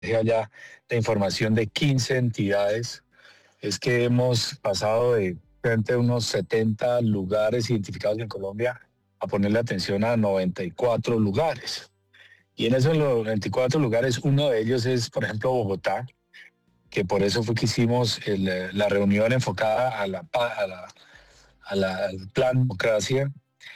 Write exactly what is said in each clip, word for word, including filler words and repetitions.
allá la información de quince entidades, es que hemos pasado de frente a unos setenta lugares identificados en Colombia a ponerle atención a noventa y cuatro lugares. Y en esos noventa y cuatro lugares, uno de ellos es, por ejemplo, Bogotá, que por eso fue que hicimos el, la reunión enfocada a la, a la, a la, al plan democracia.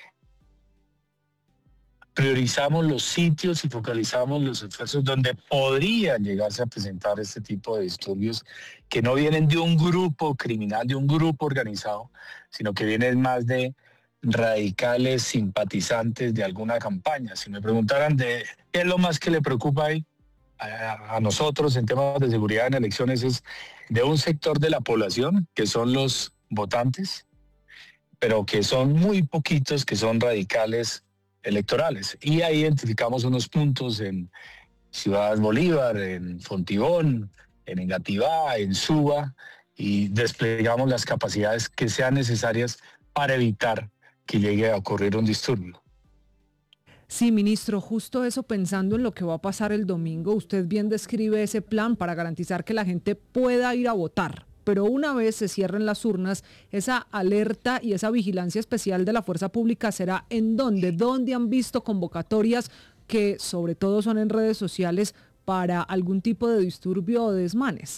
Priorizamos los sitios y focalizamos los esfuerzos donde podrían llegarse a presentar este tipo de disturbios que no vienen de un grupo criminal, de un grupo organizado, sino que vienen más de radicales simpatizantes de alguna campaña. Si me preguntaran de qué es lo más que le preocupa ahí a, a nosotros en temas de seguridad en elecciones, es de un sector de la población, que son los votantes, pero que son muy poquitos, que son radicales electorales. Y ahí identificamos unos puntos en Ciudad Bolívar, en Fontibón, en Engativá, en Suba, y desplegamos las capacidades que sean necesarias para evitar que llegue a ocurrir un disturbio. Sí, ministro, justo eso pensando en lo que va a pasar el domingo, usted bien describe ese plan para garantizar que la gente pueda ir a votar. Pero una vez se cierren las urnas, esa alerta y esa vigilancia especial de la fuerza pública será en dónde, dónde han visto convocatorias que sobre todo son en redes sociales para algún tipo de disturbio o desmanes.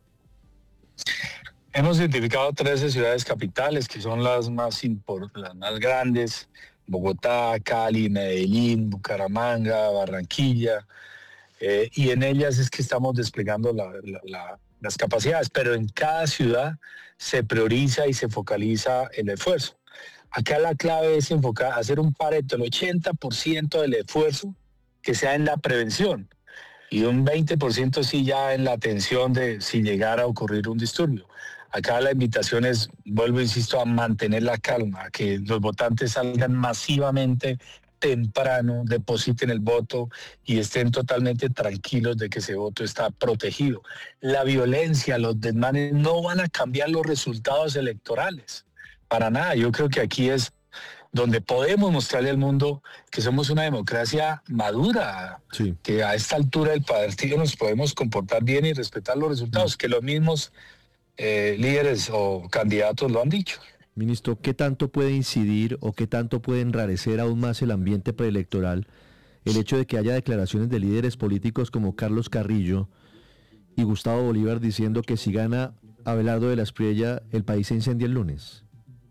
Hemos identificado trece ciudades capitales que son las más, import- las más grandes: Bogotá, Cali, Medellín, Bucaramanga, Barranquilla, eh, y en ellas es que estamos desplegando la, la, la las capacidades, pero en cada ciudad se prioriza y se focaliza el esfuerzo. Acá la clave es enfocar, hacer un pareto, el ochenta por ciento del esfuerzo que sea en la prevención y un veinte por ciento sí ya en la atención de si llegara a ocurrir un disturbio. Acá la invitación es, vuelvo, insisto, a mantener la calma, a que los votantes salgan masivamente temprano, depositen el voto y estén totalmente tranquilos de que ese voto está protegido. La violencia, los desmanes no van a cambiar los resultados electorales, para nada. Yo creo que aquí es donde podemos mostrarle al mundo que somos una democracia madura, sí, que a esta altura del partido nos podemos comportar bien y respetar los resultados, que los mismos eh, líderes o candidatos lo han dicho. Ministro, ¿qué tanto puede incidir o qué tanto puede enrarecer aún más el ambiente preelectoral el hecho de que haya declaraciones de líderes políticos como Carlos Carrillo y Gustavo Bolívar diciendo que si gana Abelardo de la Espriella, el país se incendia el lunes?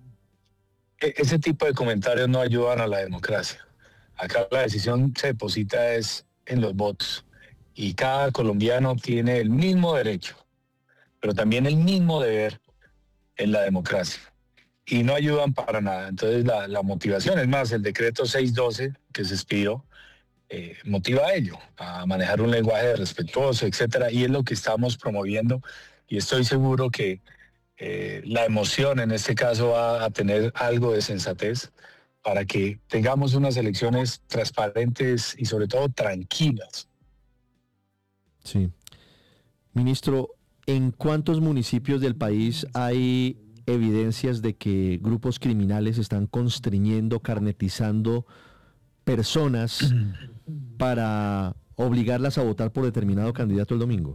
Ese tipo de comentarios no ayudan a la democracia. Acá la decisión se deposita es en los votos y cada colombiano tiene el mismo derecho, pero también el mismo deber en la democracia. Y no ayudan para nada. Entonces la, la motivación, es más, el decreto seiscientos doce que se expidió, eh, motiva a ello, a manejar un lenguaje respetuoso, etcétera, y es lo que estamos promoviendo, y estoy seguro que eh, la emoción en este caso va a tener algo de sensatez para que tengamos unas elecciones transparentes y sobre todo tranquilas. Sí. Ministro, ¿en cuántos municipios del país hay evidencias de que grupos criminales están constriñendo, carnetizando personas para obligarlas a votar por determinado candidato el domingo?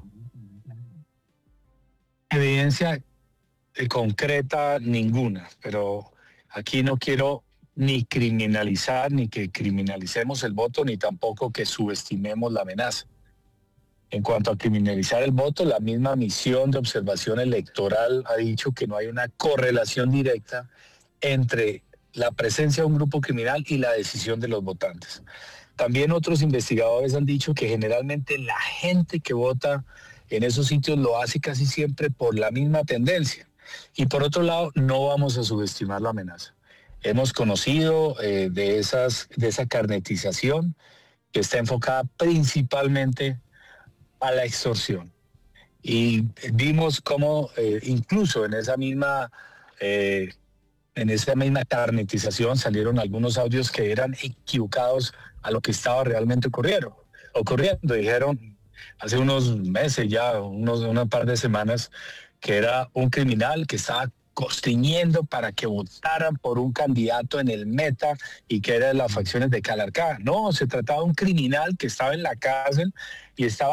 Evidencia eh, concreta ninguna, pero aquí no quiero ni criminalizar, ni que criminalicemos el voto, ni tampoco que subestimemos la amenaza. En cuanto a criminalizar el voto, la misma misión de observación electoral ha dicho que no hay una correlación directa entre la presencia de un grupo criminal y la decisión de los votantes. También otros investigadores han dicho que generalmente la gente que vota en esos sitios lo hace casi siempre por la misma tendencia. Y por otro lado, no vamos a subestimar la amenaza. Hemos conocido eh, de, esas, de esa carnetización que está enfocada principalmente a la extorsión. Y vimos cómo eh, incluso en esa misma eh, en esa misma carnetización salieron algunos audios que eran equivocados a lo que estaba realmente ocurriendo. ocurriendo. Dijeron hace unos meses ya, unos, una par de semanas, que era un criminal que estaba constriñendo para que votaran por un candidato en el Meta y que era de las facciones de Calarcá. No, se trataba de un criminal que estaba en la cárcel y estaba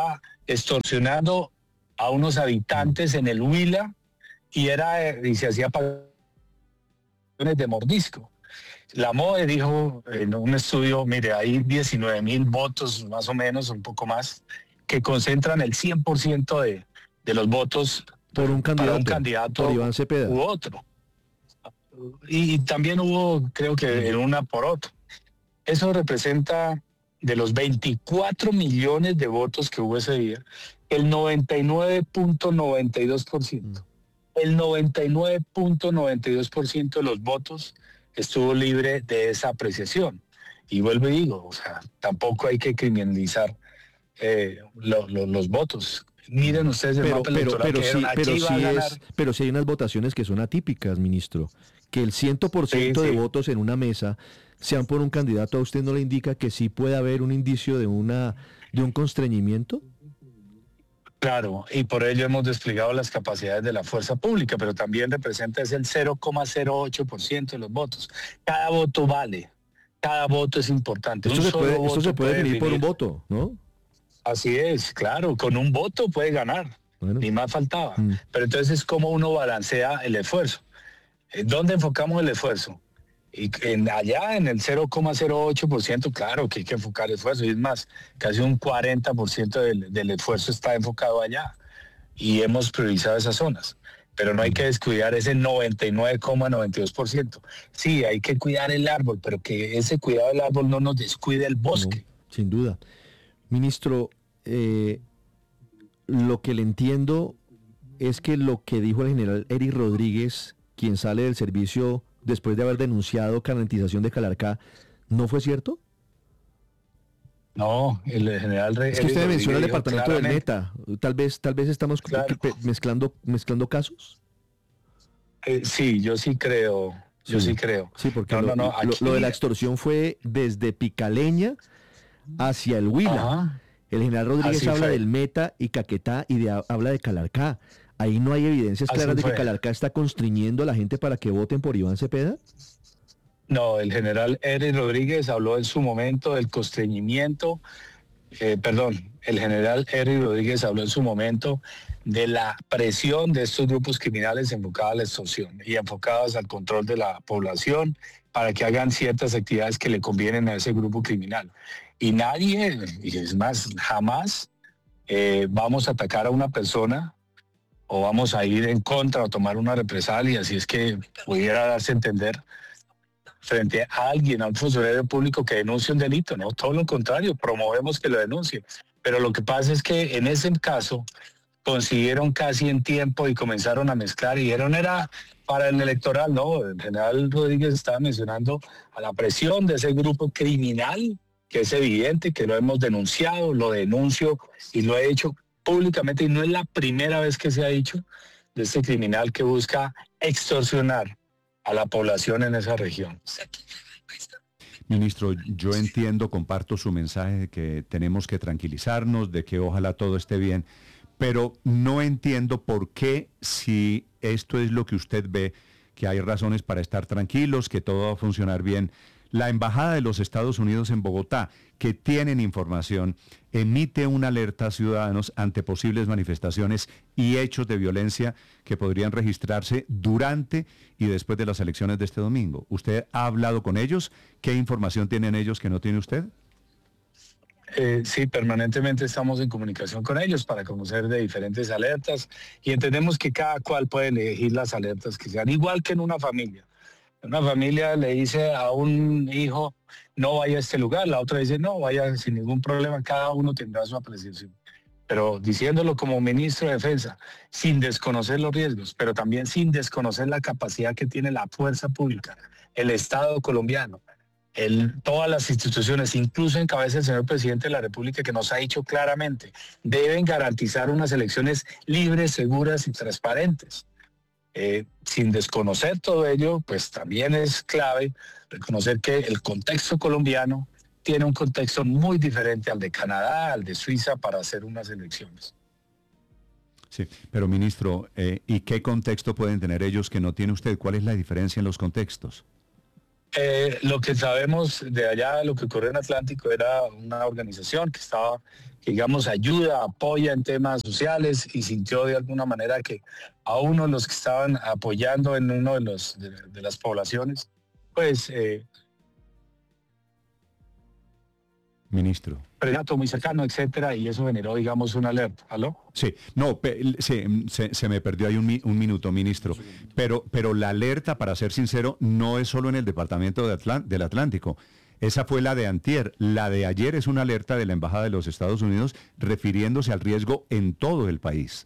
extorsionando a unos habitantes en el Huila y, era, y se hacía pagaciones de mordisco. La M O E dijo en un estudio, mire, hay diecinueve mil votos más o menos, un poco más, que concentran el cien por ciento de, de los votos por un candidato, para un candidato por Iván Cepeda u otro. Y, y también hubo, creo que en una por otro. Eso representa, de los veinticuatro millones de votos que hubo ese día, el noventa y nueve punto noventa y dos por ciento. El noventa y nueve punto noventa y dos por ciento de los votos estuvo libre de esa apreciación. Y vuelvo y digo, o sea, tampoco hay que criminalizar eh, lo, lo, los votos. Miren ustedes el pero, mapa pero, electoral pero, que sí, dieron, pero, aquí va sí a ganar. es, pero sí hay unas votaciones que son atípicas, ministro. Que el cien por ciento Sí, de sí. votos en una mesa sean por un candidato, ¿a usted no le indica que sí puede haber un indicio de, una, de un constreñimiento? Claro, y por ello hemos desplegado las capacidades de la fuerza pública, pero también representa es el cero coma cero ocho por ciento de los votos. Cada voto vale, cada voto es importante. Esto un se solo puede, esto voto se puede definir por un definir. voto, ¿no? Así es, claro, con un voto puede ganar, Bueno. ni más faltaba. Mm. Pero entonces, ¿cómo uno balancea el esfuerzo? ¿En dónde enfocamos el esfuerzo? Y en, allá en el cero coma cero ocho por ciento, claro que hay que enfocar el esfuerzo. Y es más, casi un cuarenta por ciento del, del esfuerzo está enfocado allá. Y hemos priorizado esas zonas. Pero no hay que descuidar ese noventa y nueve coma noventa y dos por ciento. Sí, hay que cuidar el árbol, pero que ese cuidado del árbol no nos descuide el bosque. No, sin duda. Ministro, eh, lo que le entiendo es que lo que dijo el general Eric Rodríguez, quien sale del servicio después de haber denunciado carnetización de Calarcá, ¿no fue cierto? No, el general Re- Es que usted Eric menciona el Rodríguez dijo departamento del claramente- Meta. Tal vez, tal vez estamos Claro. pe- mezclando, mezclando casos. Eh, sí, yo sí creo, yo sí, Sí. creo. Sí, porque No, lo, no, no, lo- aquí- lo de la extorsión fue desde Picaleña hacia el Huila. Ajá. El general Rodríguez Así habla fue. del Meta y Caquetá y de, habla de Calarcá. Ahí no hay evidencias Así claras de que fue. Calarcá está constriñendo a la gente para que voten por Iván Cepeda. No, el general Eric Rodríguez habló en su momento del constreñimiento, eh, perdón, el general Eric Rodríguez habló en su momento de la presión de estos grupos criminales enfocados a la extorsión y enfocados al control de la población para que hagan ciertas actividades que le convienen a ese grupo criminal. Y nadie, y es más, jamás eh, vamos a atacar a una persona o vamos a ir en contra o tomar una represalia, si es que pudiera darse a entender frente a alguien, a un funcionario público que denuncie un delito, no, todo lo contrario, promovemos que lo denuncie. Pero lo que pasa es que en ese caso consiguieron casi en tiempo y comenzaron a mezclar y dijeron era para el electoral, no, el general Rodríguez estaba mencionando a la presión de ese grupo criminal, que es evidente que lo hemos denunciado, lo denuncio y lo he hecho públicamente y no es la primera vez que se ha dicho de este criminal que busca extorsionar a la población en esa región. Ministro, yo entiendo, comparto su mensaje de que tenemos que tranquilizarnos, de que ojalá todo esté bien, pero no entiendo por qué, si esto es lo que usted ve, que hay razones para estar tranquilos, que todo va a funcionar bien. La Embajada de los Estados Unidos en Bogotá, que tienen información, emite una alerta a ciudadanos ante posibles manifestaciones y hechos de violencia que podrían registrarse durante y después de las elecciones de este domingo. ¿Usted ha hablado con ellos? ¿Qué información tienen ellos que no tiene usted? Eh, sí, permanentemente estamos en comunicación con ellos para conocer de diferentes alertas y entendemos que cada cual puede elegir las alertas que sean, igual que en una familia. Una familia le dice a un hijo, no vaya a este lugar, la otra dice, no, vaya sin ningún problema, cada uno tendrá su apreciación. Pero diciéndolo como ministro de Defensa, sin desconocer los riesgos, pero también sin desconocer la capacidad que tiene la fuerza pública, el Estado colombiano, el, todas las instituciones, incluso en cabeza del señor presidente de la República, que nos ha dicho claramente, deben garantizar unas elecciones libres, seguras y transparentes. Eh, sin desconocer todo ello, pues también es clave reconocer que el contexto colombiano tiene un contexto muy diferente al de Canadá, al de Suiza para hacer unas elecciones. Sí, pero ministro, eh, ¿y qué contexto pueden tener ellos que no tiene usted? ¿Cuál es la diferencia en los contextos? Eh, lo que sabemos de allá, lo que ocurrió en Atlántico, era una organización que estaba, que, digamos, ayuda, apoya en temas sociales y sintió de alguna manera que a uno de los que estaban apoyando en uno de, los, de, de las poblaciones, pues... Eh, Ministro. Predato muy cercano, etcétera, y eso generó, digamos, una alerta. ¿Aló? Sí, no, pe, se, se, se me perdió ahí un, un minuto, ministro. Pero, pero la alerta, para ser sincero, no es solo en el departamento de Atl- del Atlántico. Esa fue la de antier. La de ayer es una alerta de la Embajada de los Estados Unidos refiriéndose al riesgo en todo el país.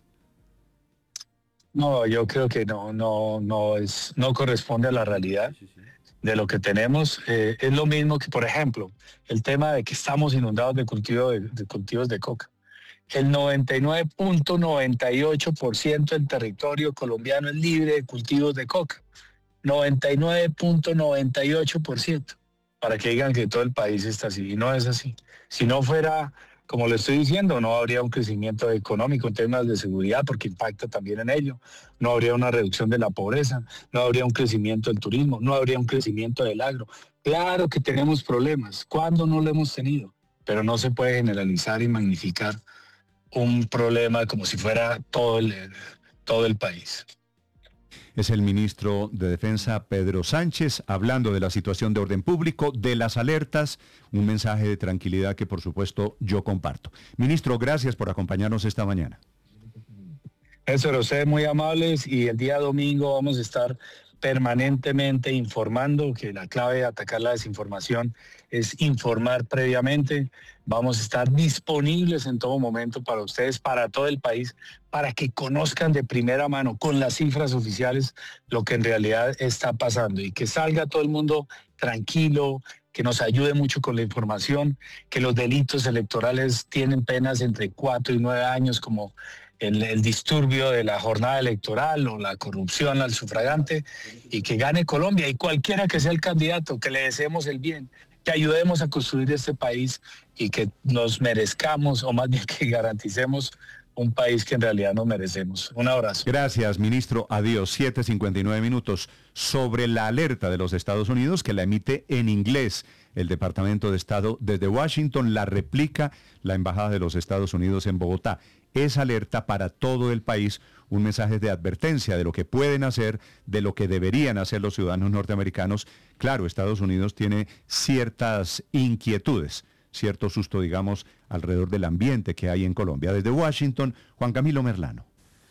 No, yo creo que no, no, no es, no corresponde a la realidad de lo que tenemos. Eh, es lo mismo que, por ejemplo, el tema de que estamos inundados de, cultivo de, de cultivos de coca. El noventa y nueve punto noventa y ocho por ciento del territorio colombiano es libre de cultivos de coca. noventa y nueve punto noventa y ocho por ciento. Para que digan que todo el país está así. Y no es así. Si no fuera, como le estoy diciendo, no habría un crecimiento económico en temas de seguridad, porque impacta también en ello. No habría una reducción de la pobreza, no habría un crecimiento del turismo, no habría un crecimiento del agro. Claro que tenemos problemas. ¿Cuándo no lo hemos tenido? Pero no se puede generalizar y magnificar un problema como si fuera todo el, todo el país. Es el ministro de Defensa, Pedro Sánchez, hablando de la situación de orden público, de las alertas, un mensaje de tranquilidad que por supuesto yo comparto. Ministro, gracias por acompañarnos esta mañana. Eso, ustedes muy amables, y el día domingo vamos a estar permanentemente informando, que la clave de atacar la desinformación es informar previamente. Vamos a estar disponibles en todo momento para ustedes, para todo el país, para que conozcan de primera mano, con las cifras oficiales, lo que en realidad está pasando, y que salga todo el mundo tranquilo, que nos ayude mucho con la información, que los delitos electorales tienen penas entre cuatro y nueve años, como El, el disturbio de la jornada electoral o la corrupción al sufragante, y que gane Colombia, y cualquiera que sea el candidato, que le deseemos el bien, que ayudemos a construir este país y que nos merezcamos, o más bien que garanticemos un país que en realidad nos merecemos. Un abrazo. Gracias, ministro. Adiós. siete cincuenta y nueve minutos. Sobre la alerta de los Estados Unidos, que la emite en inglés el Departamento de Estado desde Washington, la replica la Embajada de los Estados Unidos en Bogotá. Es alerta para todo el país, un mensaje de advertencia de lo que pueden hacer, de lo que deberían hacer los ciudadanos norteamericanos. Claro, Estados Unidos tiene ciertas inquietudes, cierto susto, digamos, alrededor del ambiente que hay en Colombia. Desde Washington, Juan Camilo Merlano.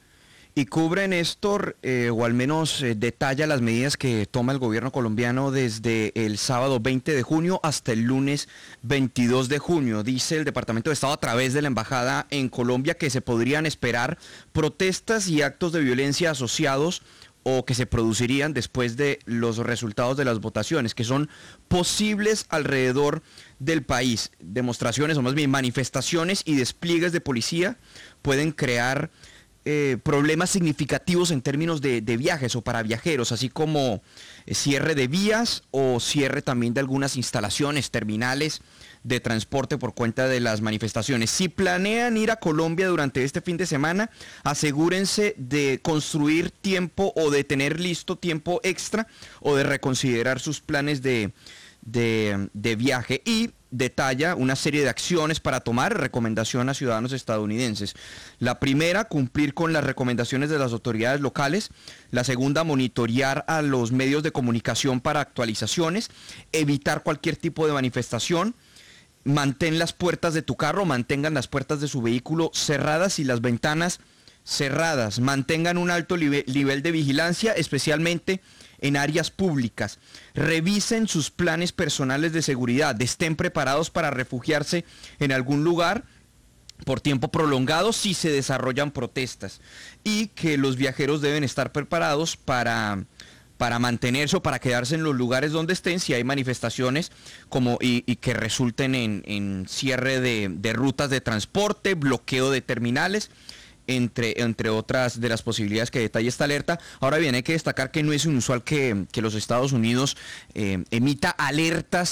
Y cubre, Néstor, eh, o al menos eh, detalla las medidas que toma el gobierno colombiano desde el sábado veinte de junio hasta el lunes veintidós de junio. Dice el Departamento de Estado a través de la Embajada en Colombia que se podrían esperar protestas y actos de violencia asociados o que se producirían después de los resultados de las votaciones, que son posibles alrededor del país. Demostraciones, o más bien manifestaciones y despliegues de policía pueden crear Eh, problemas significativos en términos de, de viajes o para viajeros, así como eh, cierre de vías o cierre también de algunas instalaciones, terminales de transporte por cuenta de las manifestaciones. Si planean ir a Colombia durante este fin de semana, asegúrense de construir tiempo o de tener listo tiempo extra o de reconsiderar sus planes de, de, de viaje, y detalla una serie de acciones para tomar, recomendación a ciudadanos estadounidenses. La primera, cumplir con las recomendaciones de las autoridades locales. La segunda, monitorear a los medios de comunicación para actualizaciones. Evitar cualquier tipo de manifestación. Mantén las puertas de tu carro, mantengan las puertas de su vehículo cerradas y las ventanas cerradas. Mantengan un alto nivel de vigilancia, especialmente en áreas públicas. Revisen sus planes personales de seguridad, estén preparados para refugiarse en algún lugar por tiempo prolongado si se desarrollan protestas, y que los viajeros deben estar preparados para, para mantenerse o para quedarse en los lugares donde estén si hay manifestaciones como, y, y que resulten en, en cierre de, de rutas de transporte, bloqueo de terminales, Entre, entre otras de las posibilidades que detalla esta alerta. Ahora bien, hay que destacar que no es inusual que, que los Estados Unidos eh, emita alertas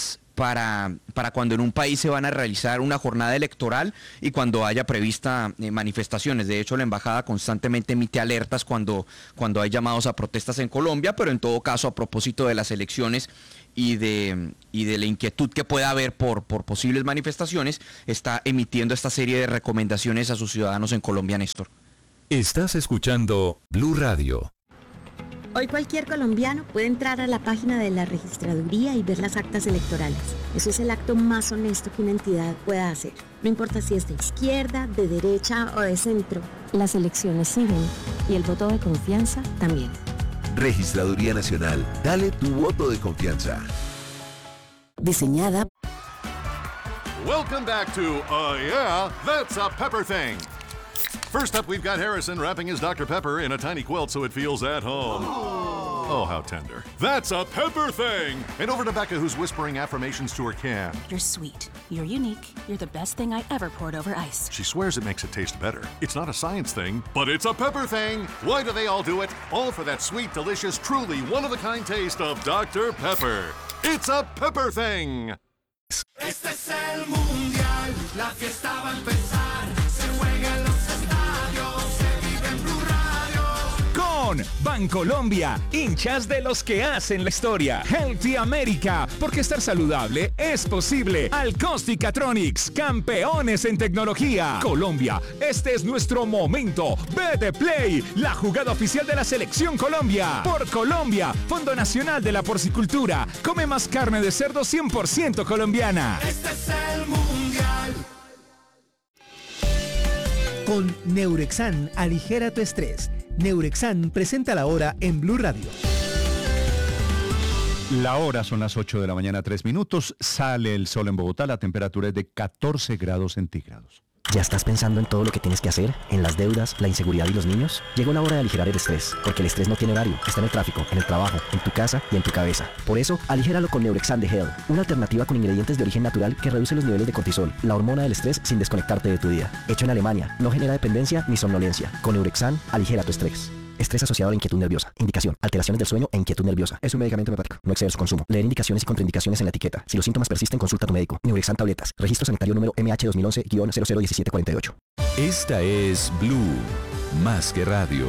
para, para cuando en un país se van a realizar una jornada electoral y cuando haya prevista eh, manifestaciones. De hecho, la embajada constantemente emite alertas cuando, cuando hay llamados a protestas en Colombia, pero en todo caso, a propósito de las elecciones y de, y de la inquietud que pueda haber por, por posibles manifestaciones, está emitiendo esta serie de recomendaciones a sus ciudadanos en Colombia, Néstor. Estás escuchando Blue Radio. Hoy cualquier colombiano puede entrar a la página de la registraduría y ver las actas electorales. Eso es el acto más honesto que una entidad pueda hacer. No importa si es de izquierda, de derecha o de centro. Las elecciones siguen y el voto de confianza también. Registraduría Nacional. Dale tu voto de confianza. Diseñada. Welcome back to Uh Yeah, That's a Pepper Thing. First up, we've got Harrison wrapping his Doctor Pepper in a tiny quilt so it feels at home. Oh, how tender. That's a Pepper Thing! And over to Becca, who's whispering affirmations to her can. You're sweet. You're unique. You're the best thing I ever poured over ice. She swears it makes it taste better. It's not a science thing, but it's a Pepper Thing! Why do they all do it? All for that sweet, delicious, truly one-of-a-kind taste of Doctor Pepper. It's a Pepper Thing! Este es el Mundial, la fiesta va a empezar, se juega en los estadios, se vive en Blue Radio. Con Bancolombia, hinchas de los que hacen la historia. Healthy America, porque estar saludable es posible. Alcostic-Catronics, campeones en tecnología. Colombia, este es nuestro momento. Vete Play, la jugada oficial de la Selección Colombia. Por Colombia, Fondo Nacional de la Porcicultura. Come más carne de cerdo cien por ciento colombiana. Este es el Mundial. Con Neurexan, aligera tu estrés. Neurexan presenta la hora en Blue Radio. La hora son las ocho de la mañana, tres minutos. Sale el sol en Bogotá, la temperatura es de catorce grados centígrados. ¿Ya estás pensando en todo lo que tienes que hacer? ¿En las deudas, la inseguridad y los niños? Llegó la hora de aligerar el estrés, porque el estrés no tiene horario. Está en el tráfico, en el trabajo, en tu casa y en tu cabeza. Por eso, aligéralo con Neurexan de Hell, una alternativa con ingredientes de origen natural que reduce los niveles de cortisol, la hormona del estrés, sin desconectarte de tu día. Hecho en Alemania, no genera dependencia ni somnolencia. Con Neurexan, aligera tu estrés. Estrés asociado a la inquietud nerviosa. Indicación: alteraciones del sueño e inquietud nerviosa. Es un medicamento hepático. No exceder su consumo. Leer indicaciones y contraindicaciones en la etiqueta. Si los síntomas persisten, consulta a tu médico. Neurexan tabletas. Registro sanitario número M H dos mil once guion cero cero uno siete cuatro ocho. Esta es Blue, más que radio.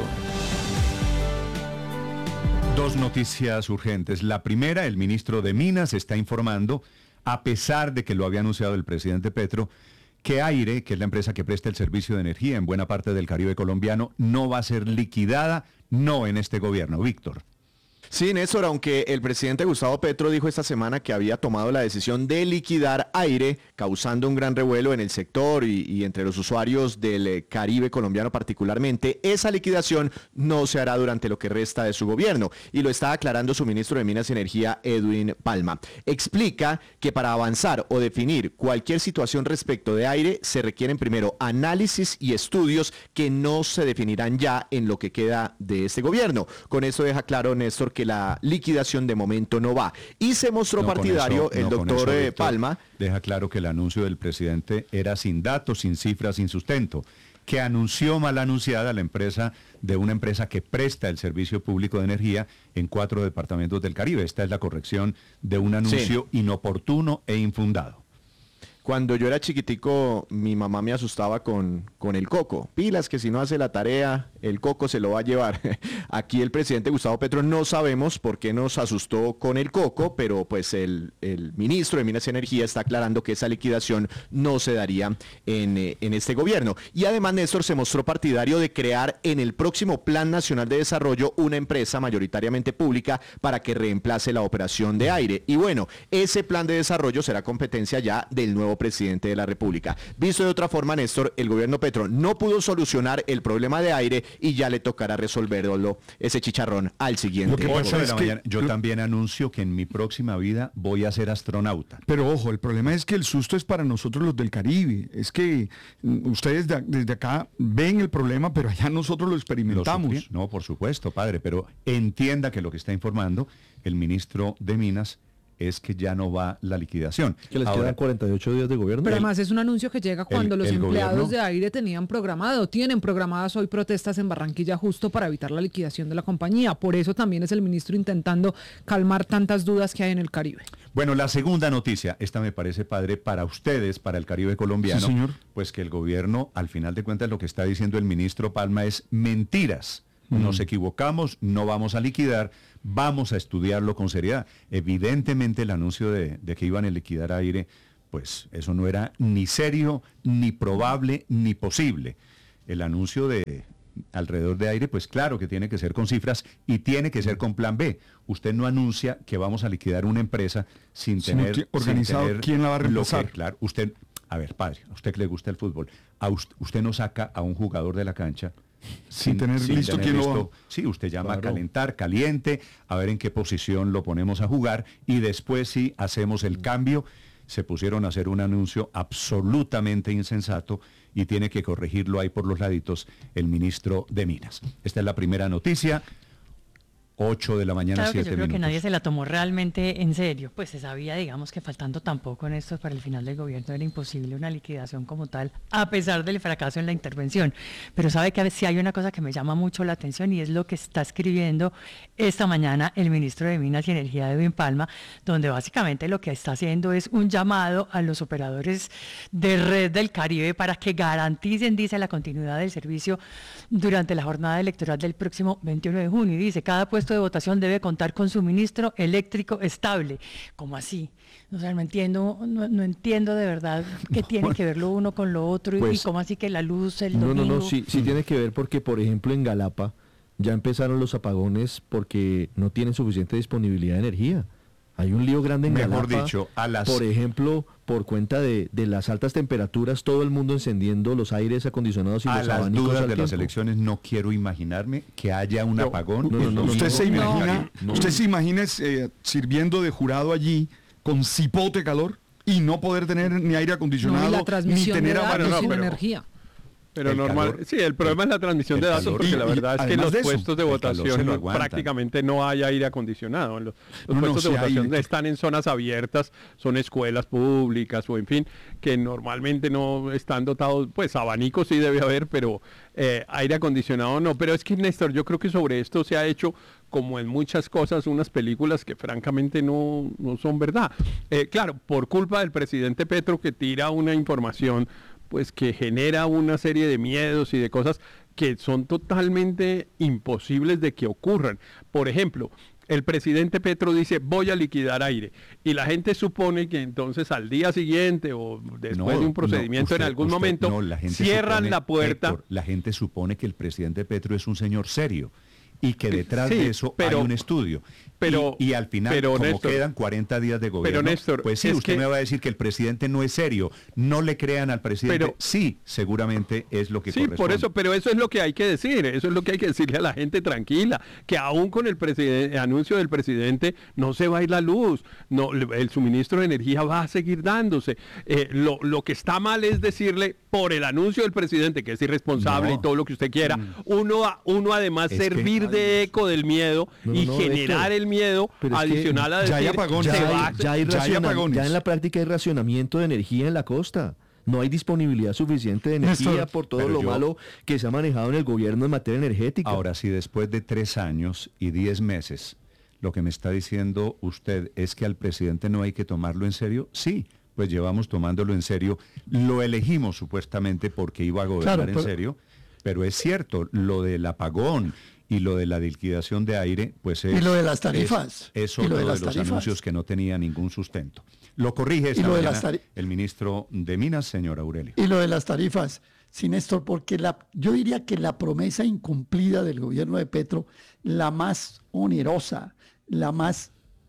Dos noticias urgentes. La primera, el ministro de Minas está informando, a pesar de que lo había anunciado el presidente Petro, que Aire, que es la empresa que presta el servicio de energía en buena parte del Caribe colombiano, no va a ser liquidada, no en este gobierno. Víctor. Sí, Néstor, aunque el presidente Gustavo Petro dijo esta semana que había tomado la decisión de liquidar Aire, causando un gran revuelo en el sector y, y entre los usuarios del Caribe colombiano particularmente, esa liquidación no se hará durante lo que resta de su gobierno, y lo está aclarando su ministro de Minas y Energía, Edwin Palma. Explica que para avanzar o definir cualquier situación respecto de Aire se requieren primero análisis y estudios que no se definirán ya en lo que queda de este gobierno. Con eso deja claro, Néstor, que la liquidación de momento no va. Y se mostró no, partidario eso, el no, doctor eso, Víctor, Palma. Deja claro que el anuncio del presidente era sin datos, sin cifras, sin sustento. Que anunció mal anunciada la empresa de una empresa que presta el servicio público de energía en cuatro departamentos del Caribe. Esta es la corrección de un anuncio sí. inoportuno e infundado. Cuando yo era chiquitico, mi mamá me asustaba con, con el coco. Pilas, que si no hace la tarea, el coco se lo va a llevar. Aquí el presidente Gustavo Petro no sabemos por qué nos asustó con el coco, pero pues el, el ministro de Minas y Energía está aclarando que esa liquidación no se daría en, en este gobierno. Y además, Néstor se mostró partidario de crear en el próximo Plan Nacional de Desarrollo una empresa mayoritariamente pública para que reemplace la operación de Aire. Y bueno, ese plan de desarrollo será competencia ya del nuevo presidente de la República. Visto de otra forma, Néstor, el gobierno Petro no pudo solucionar el problema de Aire y ya le tocará resolverlo, ese chicharrón, al siguiente. ocho de la mañana, yo lo... también anuncio que en mi próxima vida voy a ser astronauta. Pero ojo, el problema es que el susto es para nosotros los del Caribe. Es que ustedes de, desde acá ven el problema, pero allá nosotros lo experimentamos. Lo no, por supuesto, padre, pero entienda que lo que está informando el ministro de Minas es que ya no va la liquidación. Que les quedan cuarenta y ocho días de gobierno. Pero además es un anuncio que llega cuando el, los el empleados gobierno, de aire tenían programado, tienen programadas hoy protestas en Barranquilla justo para evitar la liquidación de la compañía. Por eso también es el ministro intentando calmar tantas dudas que hay en el Caribe. Bueno, la segunda noticia, esta me parece, padre, para ustedes, para el Caribe colombiano, sí, señor. Pues que el gobierno, al final de cuentas, lo que está diciendo el ministro Palma es mentiras. Mm. Nos equivocamos, no vamos a liquidar, vamos a estudiarlo con seriedad. Evidentemente el anuncio de, de que iban a liquidar aire, pues eso no era ni serio, ni probable, ni posible. El anuncio de alrededor de aire, pues claro que tiene que ser con cifras y tiene que ser con plan B. Usted no anuncia que vamos a liquidar una empresa sin Sino tener... que organizado, sin tener ¿quién la va a reemplazar? Que, claro, usted, a ver, padre, a usted que le gusta el fútbol, a usted, usted no saca a un jugador de la cancha sin, sin tener sin listo quién lo va. Sí, usted llama claro. a calentar, caliente, a ver en qué posición lo ponemos a jugar y después sí hacemos el cambio. Se pusieron a hacer un anuncio absolutamente insensato y tiene que corregirlo ahí por los laditos el ministro de Minas. Esta es la primera noticia. ocho de la mañana, claro siete que yo creo minutos. que nadie se la tomó realmente en serio. Pues se sabía, digamos, que faltando tampoco en esto para el final del gobierno era imposible una liquidación como tal, a pesar del fracaso en la intervención. Pero sabe que sí hay una cosa que me llama mucho la atención y es lo que está escribiendo esta mañana el ministro de Minas y Energía, Edwin Palma, donde básicamente lo que está haciendo es un llamado a los operadores de red del Caribe para que garanticen, dice, la continuidad del servicio durante la jornada electoral del próximo veintiuno de junio. Y dice, cada puesto de votación debe contar con suministro eléctrico estable. ¿Cómo así? O sea, no entiendo, no, no entiendo de verdad qué no, tiene que ver lo uno con lo otro pues, y cómo así que la luz el no, domingo... No, no, sí, sí tiene que ver porque, por ejemplo, en Galapa ya empezaron los apagones porque no tienen suficiente disponibilidad de energía. Hay un lío grande en Mejor Galapa, dicho, a las... por ejemplo, por cuenta de, de las altas temperaturas, todo el mundo encendiendo los aires acondicionados y a los las abanicos dudas al de tiempo. las elecciones no quiero imaginarme que haya un no, apagón. No, no, no, usted se imagina, no. usted se imagina eh, sirviendo de jurado allí con cipote calor y no poder tener ni aire acondicionado no, ni tener abanico no, sin pero, energía. Pero el normal, calor, sí, el problema es la transmisión de datos, porque y, la verdad es que los de puestos de votación no, prácticamente no hay aire acondicionado. Los, los no, puestos no, de votación hay... están en zonas abiertas, son escuelas públicas o en fin, que normalmente no están dotados, pues abanicos sí debe haber, pero eh, aire acondicionado no. Pero es que, Néstor, yo creo que sobre esto se ha hecho, como en muchas cosas, unas películas que francamente no, no son verdad. Eh, claro, por culpa del presidente Petro que tira una información pues que genera una serie de miedos y de cosas que son totalmente imposibles de que ocurran. Por ejemplo, el presidente Petro dice, voy a liquidar aire, y la gente supone que entonces al día siguiente o después no, de un procedimiento no, usted, en algún usted, momento no, la gente cierran supone, la puerta. Héctor, la gente supone que el presidente Petro es un señor serio y que detrás sí, de eso pero, hay un estudio. Pero, y, y al final, pero, como Néstor, quedan cuarenta días de gobierno, pero, Néstor, pues sí, usted que, me va a decir que el presidente no es serio. No le crean al presidente. Pero, sí, seguramente es lo que sí, corresponde. por eso, pero eso es lo que hay que decir. Eso es lo que hay que decirle a la gente tranquila. Que aún con el, el anuncio del presidente no se va a ir la luz. No, el suministro de energía va a seguir dándose. Eh, lo, lo que está mal es decirle, por el anuncio del presidente, que es irresponsable no. y todo lo que usted quiera, mm. uno, uno además es servir que, de eco del miedo no, no, y no, generar Héctor, el miedo adicional a decir, ya hay apagones, ya, hay, ya, hay ya, hay apagones. Ya en la práctica hay racionamiento de energía en la costa. No hay disponibilidad suficiente de energía Néstor, por todo lo yo, malo que se ha manejado en el gobierno en materia energética. Ahora, si después de tres años y diez meses lo que me está diciendo usted es que al presidente no hay que tomarlo en serio, sí, pues llevamos tomándolo en serio. Lo elegimos supuestamente porque iba a gobernar claro, pero, en serio, pero es cierto, lo del apagón y lo de la liquidación de aire, pues es... Y lo de las tarifas. Es, es otro de, de los tarifas. anuncios que no tenía ningún sustento. Lo corrige esta mañana el ministro de Minas, señor Aurelio. Y lo de las tarifas, sí, Néstor, porque la, yo diría que la promesa incumplida del gobierno de Petro, la más onerosa, la más,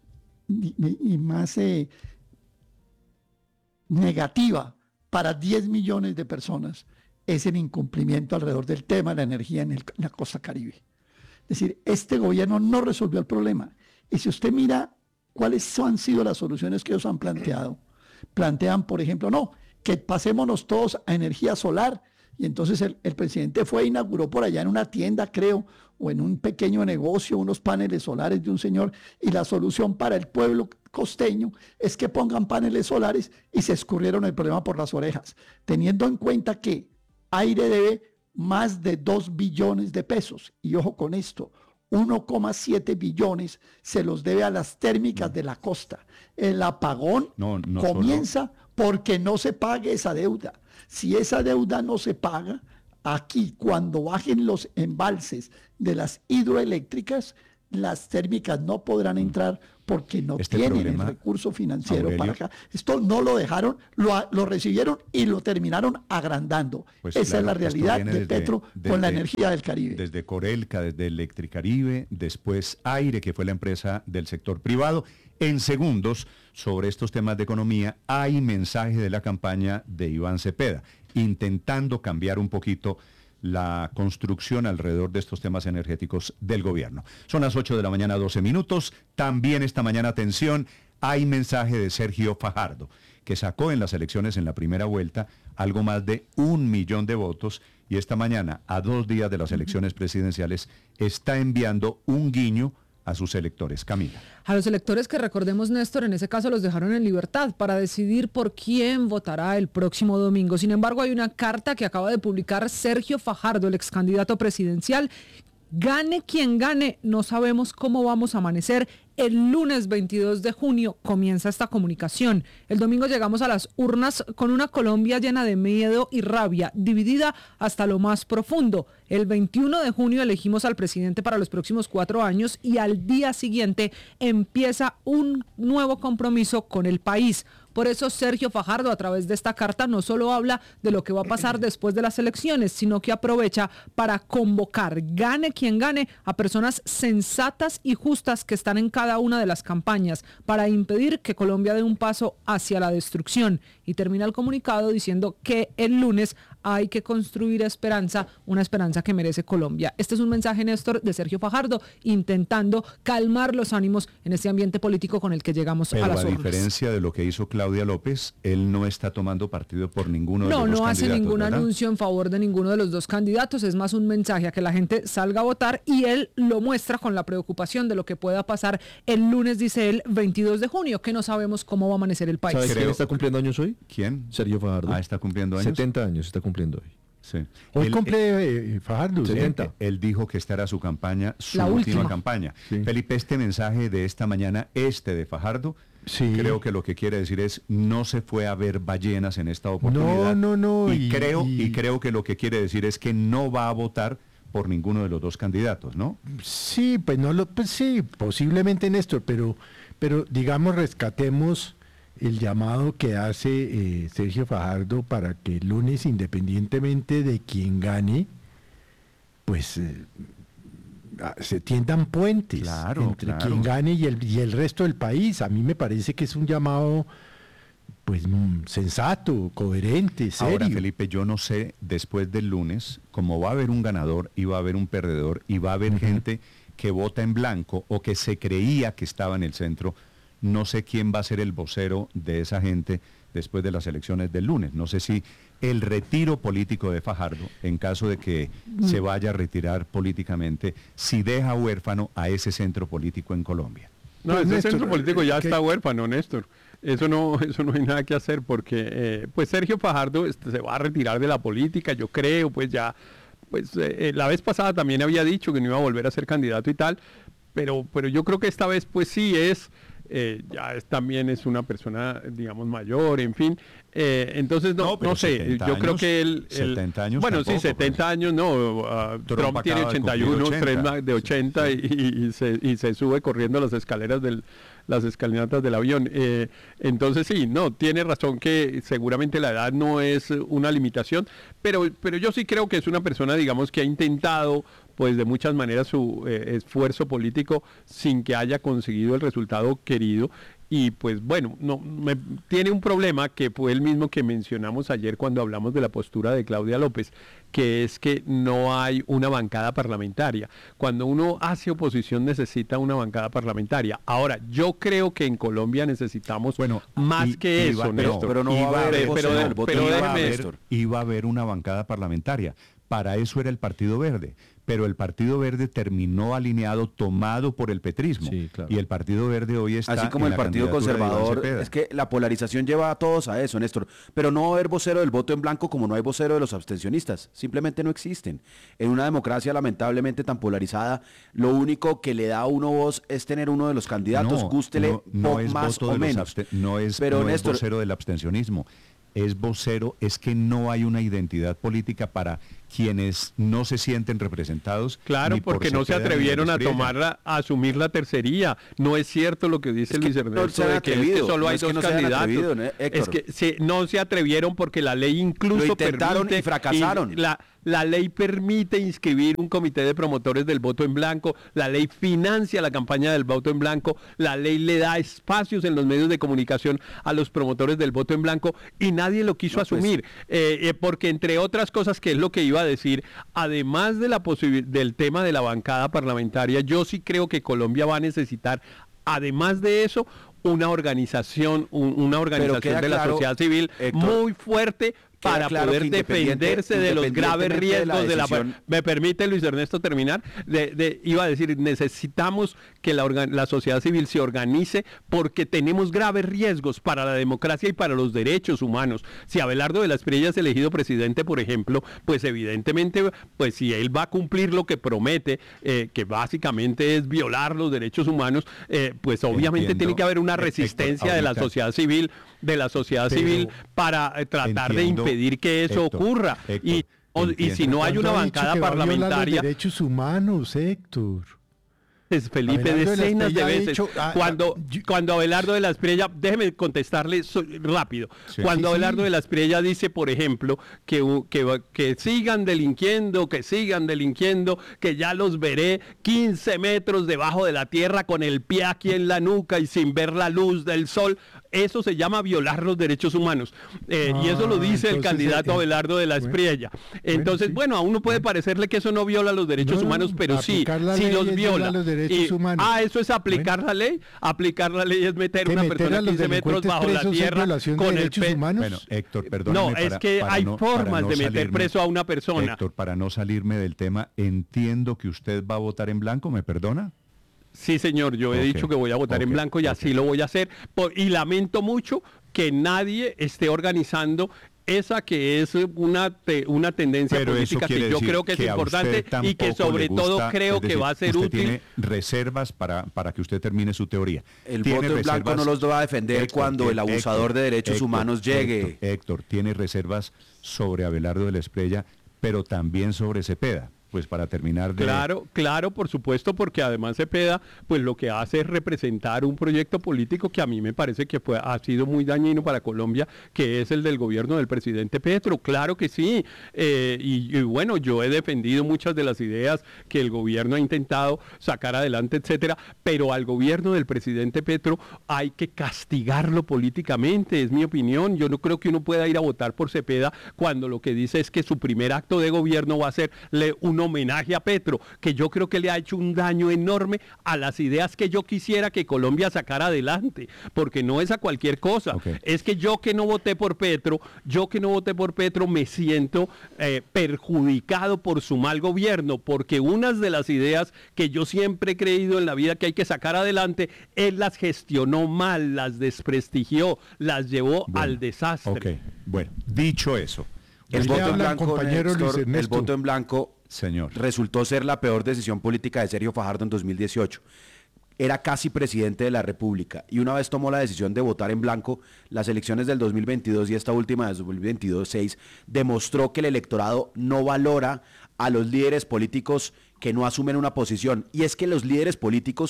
y, y más eh, negativa para diez millones de personas, es el incumplimiento alrededor del tema de la energía en, el, en la costa Caribe. Es decir, este gobierno no resolvió el problema. Y si usted mira cuáles han sido las soluciones que ellos han planteado, plantean, por ejemplo, no, que pasémonos todos a energía solar Y entonces el, el presidente fue e inauguró por allá en una tienda, creo, o en un pequeño negocio, unos paneles solares de un señor, y la solución para el pueblo costeño es que pongan paneles solares, y se escurrieron el problema por las orejas, teniendo en cuenta que Aire debe más de dos billones de pesos, y ojo con esto, uno coma siete billones se los debe a las térmicas de la costa. El apagón no, no comienza solo... porque no se pague esa deuda. Si esa deuda no se paga, aquí cuando bajen los embalses de las hidroeléctricas, las térmicas no podrán entrar porque no este tienen problema, el recurso financiero Aurelio, para acá. Esto no lo dejaron, lo, lo recibieron y lo terminaron agrandando. Pues Esa claro, es la realidad de desde, Petro desde, con la energía del Caribe. Desde Corelca, desde Electricaribe, después Aire, que fue la empresa del sector privado. En segundos, sobre estos temas de economía, hay mensaje de la campaña de Iván Cepeda, intentando cambiar un poquito la construcción alrededor de estos temas energéticos del gobierno. Son las ocho de la mañana, doce minutos. También esta mañana, atención, hay mensaje de Sergio Fajardo, que sacó en las elecciones en la primera vuelta algo más de un millón de votos, y esta mañana, a dos días de las elecciones presidenciales, está enviando un guiño a sus electores. Camila. A los electores que, recordemos, Néstor, en ese caso los dejaron en libertad para decidir por quién votará el próximo domingo. Sin embargo, hay una carta que acaba de publicar Sergio Fajardo, el ex candidato presidencial. Gane quien gane, no sabemos cómo vamos a amanecer. El lunes veintidós de junio comienza esta comunicación. El domingo llegamos a las urnas con una Colombia llena de miedo y rabia, dividida hasta lo más profundo. El veintiuno de junio elegimos al presidente para los próximos cuatro años y al día siguiente empieza un nuevo compromiso con el país. Por eso Sergio Fajardo, a través de esta carta, no solo habla de lo que va a pasar después de las elecciones, sino que aprovecha para convocar, gane quien gane, a personas sensatas y justas que están en cada una de las campañas para impedir que Colombia dé un paso hacia la destrucción. Y termina el comunicado diciendo que el lunes hay que construir esperanza, una esperanza que merece Colombia. Este es un mensaje, Néstor, de Sergio Fajardo, intentando calmar los ánimos en este ambiente político con el que llegamos Pero a las a urnas. diferencia de lo que hizo Claudia López, él no está tomando partido por ninguno de No, los dos no hace candidatos, ningún ¿verdad? anuncio en favor de ninguno de los dos candidatos, es más un mensaje a que la gente salga a votar, y él lo muestra con la preocupación de lo que pueda pasar el lunes, dice él, veintidós de junio, que no sabemos cómo va a amanecer el país. ¿Sabes quién está cumpliendo años hoy? ¿Quién? Sergio Fajardo. Ah, está cumpliendo años. setenta años está cumpliendo hoy. Sí. Hoy Él- cumple eh, Fajardo. setenta. ¿sí? Él dijo que esta era su campaña, su La última, última. campaña. Felipe, este mensaje de esta mañana, este de Fajardo, creo que lo que quiere decir es no se fue a ver ballenas en esta oportunidad. No, no, no. Y, y- creo, y... y- creo que lo que quiere decir es que no va a votar por ninguno de los dos candidatos, ¿no? Sí, pues no lo, pues sí, posiblemente Néstor, pero, pero digamos rescatemos el llamado que hace eh, Sergio Fajardo para que el lunes, independientemente de quién gane, pues eh, ah, se tiendan puentes Claro, entre claro. quien gane y el, y el resto del país. A mí me parece que es un llamado pues mm, sensato, coherente, serio. Ahora, Felipe, yo no sé, después del lunes, como va a haber un ganador y va a haber un perdedor y va a haber gente que vota en blanco o que se creía que estaba en el centro, no sé quién va a ser el vocero de esa gente después de las elecciones del lunes. No sé si el retiro político de Fajardo, en caso de que se vaya a retirar políticamente, si deja huérfano a ese centro político en Colombia. No, Pues, ese Néstor, centro político ya ¿qué? está huérfano, Néstor. Eso no, eso no hay nada que hacer porque, eh, pues Sergio Fajardo este, se va a retirar de la política, yo creo, pues ya, pues eh, la vez pasada también había dicho que no iba a volver a ser candidato y tal, pero, pero yo creo que esta vez, pues sí es, eh, ya es, también es una persona, digamos, mayor, en fin. Eh, entonces, no, No, no, pero sé, setenta yo creo años, que él... él- setenta años Bueno, tampoco, sí, setenta años, no, uh, Trump Trump, tiene acaba de ochenta y uno, cumplir tres ochenta. más de ochenta y, y- y se, y se sube corriendo las escaleras del las escalinatas del avión. Eh, entonces sí, no, tiene razón que seguramente la edad no es una limitación, pero, pero yo sí creo que es una persona, digamos, que ha intentado pues de muchas maneras su eh, esfuerzo político sin que haya conseguido el resultado querido y pues bueno, no me, tiene un problema que fue el mismo que mencionamos ayer cuando hablamos de la postura de Claudia López, que es que no hay una bancada parlamentaria. Cuando uno hace oposición necesita una bancada parlamentaria. Ahora, yo creo que en Colombia necesitamos bueno, más y, que iba, eso, pero, Néstor. Pero no va a haber, pero, pero, pero iba, a haber, iba a haber una bancada parlamentaria. Para eso era el Partido Verde. Pero el Partido Verde terminó alineado, tomado por el petrismo. Sí, claro. Y el Partido Verde hoy está así como en el la Partido Conservador. Es que la polarización lleva a todos a eso, Néstor. Pero no va a haber vocero del voto en blanco como no hay vocero de los abstencionistas. Simplemente no existen. En una democracia lamentablemente tan polarizada, lo único que le da a uno voz es tener uno de los candidatos, no, gústele no, no poco es más voto o de menos. Los no es, Pero, no Néstor, es vocero del abstencionismo. Es vocero, es que no hay una identidad política para quienes no se sienten representados. Claro, porque no se atrevieron a tomarla, a asumir la tercería. No es cierto lo que dice Luis Ernesto, de que es que solo hay dos candidatos. Es que se, no se atrevieron porque la ley incluso lo intentaron permite, y fracasaron. Y la, la ley permite inscribir un comité de promotores del voto en blanco, la ley financia la campaña del voto en blanco, la ley le da espacios en los medios de comunicación a los promotores del voto en blanco y nadie lo quiso no, asumir, pues, eh, eh, porque entre otras cosas, que es lo que iba a decir, además de la del tema de la bancada parlamentaria, yo sí creo que Colombia va a necesitar, además de eso, una organización, un, una organización de la claro, sociedad civil, Héctor, muy fuerte para claro poder defenderse de los graves riesgos de la, de la... ¿Me permite, Luis Ernesto, terminar? De, de, iba a decir, necesitamos que la, organ, la sociedad civil se organice porque tenemos graves riesgos para la democracia y para los derechos humanos. Si Abelardo de la Espriella es elegido presidente, por ejemplo, pues evidentemente, pues si él va a cumplir lo que promete, eh, que básicamente es violar los derechos humanos, eh, pues obviamente Entiendo. tiene que haber una resistencia Héctor, de la sociedad civil, de la sociedad Pero, civil para eh, tratar entiendo. de impedir pedir que eso Héctor, ocurra Héctor, y, o, y si no hay una bancada parlamentaria, los derechos humanos, Héctor. Es Felipe, Abelardo decenas de, de veces. Dicho, ah, cuando, yo, cuando Abelardo de la Espriella, déjeme contestarle so, rápido. Sí, cuando sí, Abelardo sí. de la Espriella dice, por ejemplo, que, que, que sigan delinquiendo, que sigan delinquiendo, que ya los veré quince metros debajo de la tierra con el pie aquí en la nuca y sin ver la luz del sol, eso se llama violar los derechos humanos. Eh, ah, y eso lo dice el candidato eh, Abelardo de la Espriella. Bueno, entonces, bueno, sí. bueno, a uno puede parecerle que eso no viola los derechos no, humanos, pero sí, sí los viola. Y, ah, eso es aplicar bueno. la ley. Aplicar la ley es meter una persona quince metros bajo la tierra con el pe... Bueno, Héctor, perdóname. No, para, es que hay no, formas no de meter salirme, preso a una persona. Héctor, para no salirme del tema, entiendo que usted va a votar en blanco, ¿me perdona? Sí, señor, yo he okay. dicho que voy a votar okay. en blanco y así okay. lo voy a hacer. Y lamento mucho que nadie esté organizando esa que es una te, una tendencia Pero política que yo creo que es que importante y que sobre gusta, todo creo decir, que va a ser usted útil. Tiene reservas para, para que usted termine su teoría. El voto en blanco no los va a defender Héctor, cuando el abusador Héctor, de derechos Héctor, humanos llegue. Héctor, Héctor, tiene reservas sobre Abelardo de la Espriella, pero también sobre Cepeda. Pues para terminar de... Claro, claro, por supuesto, porque además Cepeda, pues lo que hace es representar un proyecto político que a mí me parece que fue, ha sido muy dañino para Colombia, que es el del gobierno del presidente Petro. Claro que sí, eh, y, y bueno, yo he defendido muchas de las ideas que el gobierno ha intentado sacar adelante, etcétera, pero al gobierno del presidente Petro hay que castigarlo políticamente, es mi opinión. Yo no creo que uno pueda ir a votar por Cepeda cuando lo que dice es que su primer acto de gobierno va a ser un homenaje a Petro, que yo creo que le ha hecho un daño enorme a las ideas que yo quisiera que Colombia sacara adelante, porque no es a cualquier cosa, okay. es que yo que no voté por Petro, yo que no voté por Petro me siento eh, perjudicado por su mal gobierno, porque unas de las ideas que yo siempre he creído en la vida que hay que sacar adelante, él las gestionó mal, las desprestigió, las llevó bueno, al desastre. Okay. Bueno, dicho eso, el voto en blanco, compañero Néstor, el voto en blanco Señor. resultó ser la peor decisión política de Sergio Fajardo en dos mil dieciocho. Era casi presidente de la República y una vez tomó la decisión de votar en blanco, las elecciones del dos mil veintidós y esta última de dos mil veintidós seis demostró que el electorado no valora a los líderes políticos que no asumen una posición. Y es que los líderes políticos,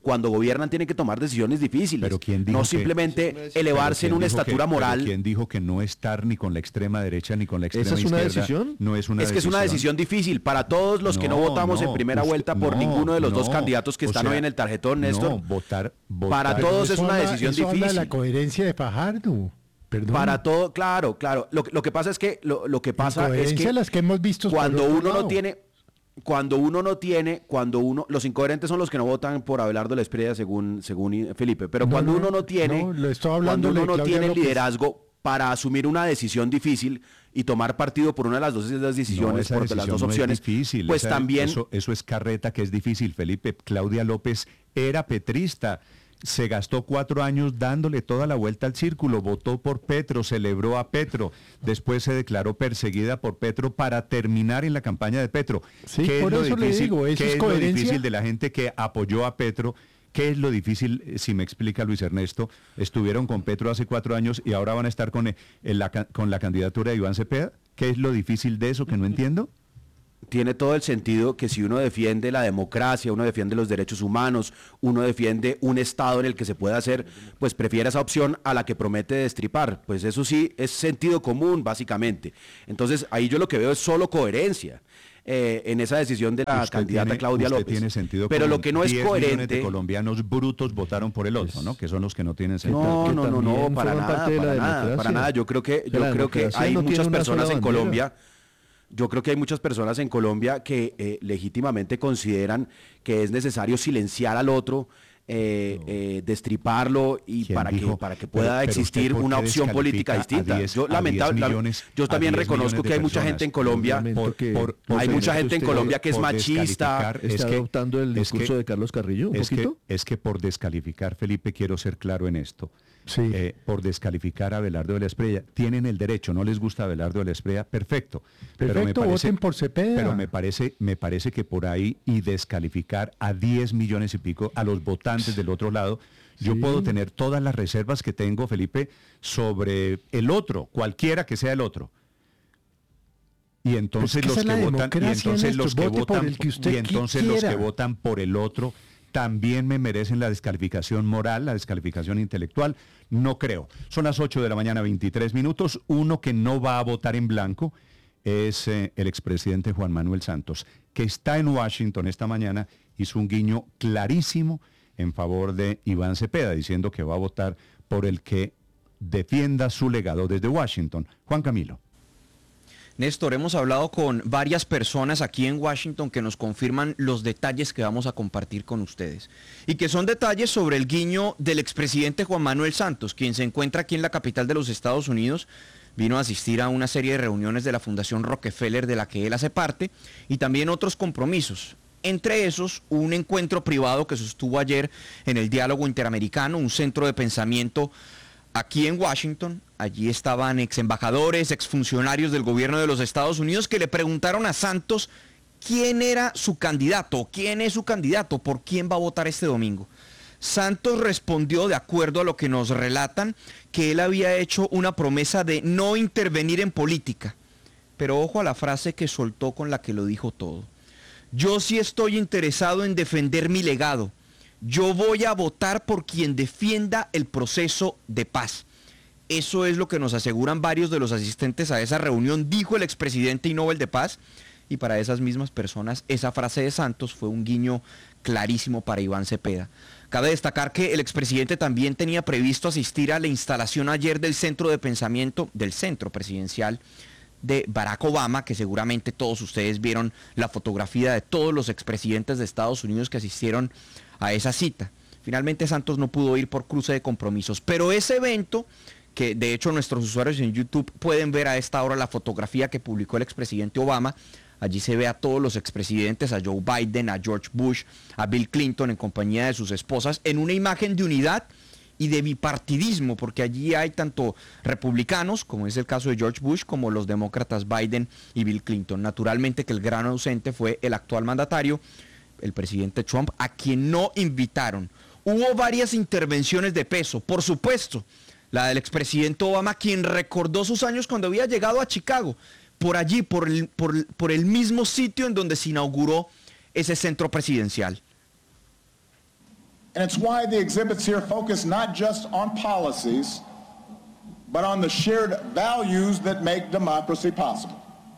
cuando gobiernan tienen que tomar decisiones difíciles, pero ¿quién dijo no que, simplemente elevarse en una estatura que, moral. ¿Quién dijo que no estar ni con la extrema derecha ni con la extrema ¿Esa es izquierda? una decisión? No es una es que decisión. es una decisión difícil para todos los que no, no votamos no, en primera usted, vuelta por no, ninguno de los no, dos candidatos que están sea, hoy en el tarjetón, Néstor. No, votar, votar. Para todos es una decisión eso difícil. Habla de la coherencia de Fajardo. Perdón. Para todo, claro, claro. Lo, lo que pasa es que lo, lo que pasa es que, las que hemos visto cuando uno lado. no tiene, cuando uno no tiene, cuando uno, los incoherentes son los que no votan por Abelardo Lespreda, según, según Felipe. Pero no, cuando no, uno no tiene, no, lo estoy hablando cuando uno no tiene López. liderazgo para asumir una decisión difícil y tomar partido por una de las dos de las decisiones, no, por de las dos opciones, es difícil, pues esa, también eso, eso es carreta que es difícil, Felipe. Claudia López era petrista. Se gastó cuatro años dándole toda la vuelta al círculo, votó por Petro, celebró a Petro, después se declaró perseguida por Petro para terminar en la campaña de Petro. Sí, ¿Qué por es lo eso difícil, le digo, ¿eso ¿qué es es coherencia? lo difícil de la gente que apoyó a Petro? ¿Qué es lo difícil, si me explica Luis Ernesto? Estuvieron con Petro hace cuatro años y ahora van a estar con, el, la, con la candidatura de Iván Cepeda. ¿Qué es lo difícil de eso que no entiendo? Tiene todo el sentido que si uno defiende la democracia, uno defiende los derechos humanos, uno defiende un Estado en el que se pueda hacer, pues prefiere esa opción a la que promete destripar. Pues eso sí es sentido común, básicamente. Entonces, ahí yo lo que veo es solo coherencia eh, en esa decisión de la usted candidata tiene, Claudia usted López. Tiene sentido Pero común. lo que no es diez coherente... millones de colombianos brutos votaron por el otro, ¿no? Que son los que no tienen sentido. No, no, no, no, para nada, para nada, para nada. Yo creo que, yo creo que hay no muchas personas en bandera. Colombia... Yo creo que hay muchas personas en Colombia que eh, legítimamente consideran que es necesario silenciar al otro, eh, no. eh, destriparlo y para que para que pueda pero, pero existir una opción política distinta. diez, yo lamentablemente, yo también reconozco que hay mucha gente en Colombia, por, por, por, hay mucha gente en Colombia que es machista. ¿Está es que, adoptando el discurso que, de Carlos Carrillo un es poquito? Que, es que por descalificar, Felipe, quiero ser claro en esto. Sí. Eh, por descalificar a Abelardo de la Espriella. Tienen el derecho, no les gusta Abelardo de la Espriella, perfecto. Perfecto, pero me parece, voten por Cepeda. Pero me parece, me parece que por ahí y descalificar a diez millones y pico a los votantes del otro lado, sí. Yo puedo tener todas las reservas que tengo, Felipe, sobre el otro, cualquiera que sea el otro. Y entonces pues los que votan, y entonces los que votan, que y entonces los que votan por el otro también me merecen la descalificación moral, la descalificación intelectual. No creo. Son las ocho de la mañana, veintitrés minutos. Uno que no va a votar en blanco es eh, el expresidente Juan Manuel Santos, que está en Washington esta mañana, hizo un guiño clarísimo en favor de Iván Cepeda, diciendo que va a votar por el que defienda su legado desde Washington. Juan Camilo. Néstor, hemos hablado con varias personas aquí en Washington que nos confirman los detalles que vamos a compartir con ustedes. Y que son detalles sobre el guiño del expresidente Juan Manuel Santos, quien se encuentra aquí en la capital de los Estados Unidos. Vino a asistir a una serie de reuniones de la Fundación Rockefeller de la que él hace parte y también otros compromisos. Entre esos, un encuentro privado que sostuvo ayer en el Diálogo Interamericano, un centro de pensamiento aquí en Washington. Allí estaban ex embajadores, ex funcionarios del gobierno de los Estados Unidos que le preguntaron a Santos quién era su candidato, quién es su candidato, por quién va a votar este domingo. Santos respondió, de acuerdo a lo que nos relatan, que él había hecho una promesa de no intervenir en política. Pero ojo a la frase que soltó con la que lo dijo todo. Yo sí estoy interesado en defender mi legado. Yo voy a votar por quien defienda el proceso de paz. Eso es lo que nos aseguran varios de los asistentes a esa reunión, dijo el expresidente y Nobel de Paz. Y para esas mismas personas, esa frase de Santos fue un guiño clarísimo para Iván Cepeda. Cabe destacar que el expresidente también tenía previsto asistir a la instalación ayer del centro de pensamiento, del centro presidencial de Barack Obama, que seguramente todos ustedes vieron la fotografía de todos los expresidentes de Estados Unidos que asistieron a esa cita. Finalmente Santos no pudo ir por cruce de compromisos, pero ese evento, que de hecho nuestros usuarios en YouTube pueden ver a esta hora la fotografía que publicó el expresidente Obama. Allí se ve a todos los expresidentes, a Joe Biden, a George Bush, a Bill Clinton en compañía de sus esposas, en una imagen de unidad y de bipartidismo, porque allí hay tanto republicanos, como es el caso de George Bush, como los demócratas Biden y Bill Clinton. Naturalmente que el gran ausente fue el actual mandatario, el presidente Trump, a quien no invitaron. Hubo varias intervenciones de peso, por supuesto, la del expresidente Obama, quien recordó sus años cuando había llegado a Chicago, por allí, por el, por, por el mismo sitio en donde se inauguró ese centro presidencial. And it's why the exhibits here focus not just on policies, but on the shared values that make democracy possible.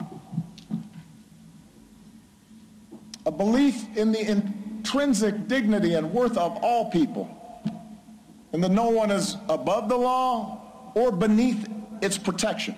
A belief in the intrinsic dignity and worth of all people, and that no one is above the law or beneath its protection.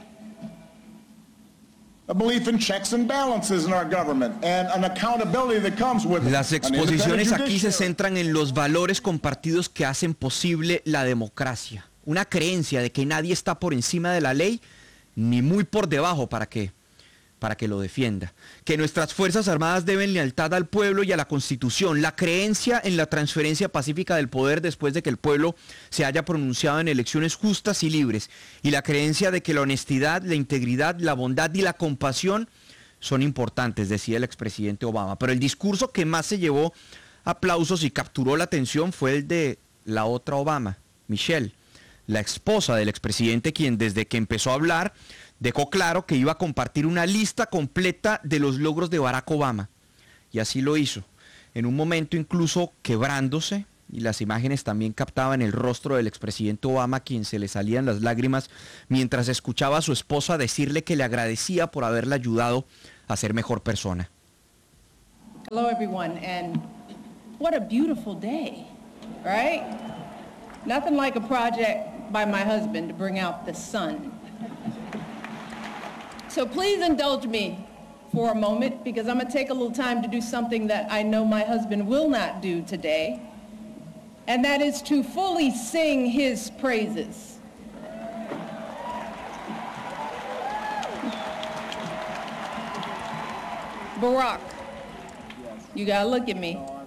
A belief in checks and balances in our government and an accountability that comes with it. Las exposiciones aquí se centran en los valores compartidos que hacen posible la democracia. Una creencia de que nadie está por encima de la ley ni muy por debajo para que para que lo defienda. Que nuestras Fuerzas Armadas deben lealtad al pueblo y a la Constitución. La creencia en la transferencia pacífica del poder después de que el pueblo se haya pronunciado en elecciones justas y libres. Y la creencia de que la honestidad, la integridad, la bondad y la compasión son importantes, decía el expresidente Obama. Pero el discurso que más se llevó aplausos y capturó la atención fue el de la otra Obama, Michelle, la esposa del expresidente, quien desde que empezó a hablar dejó claro que iba a compartir una lista completa de los logros de Barack Obama. Y así lo hizo, en un momento incluso quebrándose, y las imágenes también captaban el rostro del expresidente Obama, a quien se le salían las lágrimas mientras escuchaba a su esposa decirle que le agradecía por haberle ayudado a ser mejor persona. Hello everyone, and what a beautiful day, right? Nothing like a project by my husband to bring out the sun. So please indulge me for a moment, because I'm going to take a little time to do something that I know my husband will not do today, and that is to fully sing his praises. Barack, you got to look at me.